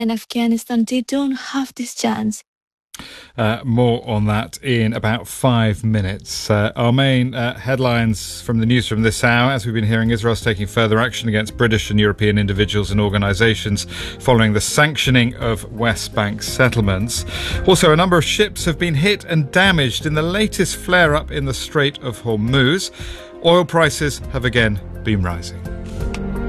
And Afghanistan, they don't have this chance. More on that in about 5 minutes. Our main headlines from the newsroom this hour, as we've been hearing, Israel's taking further action against British and European individuals and organisations following the sanctioning of West Bank settlements. Also, a number of ships have been hit and damaged in the latest flare-up in the Strait of Hormuz. Oil prices have again been rising.